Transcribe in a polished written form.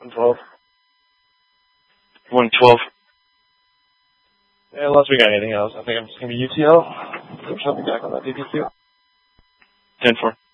112. 112. Yeah, unless we got anything else, I think I'm just going to be UTL. Push up back on that DPQ. 10-4.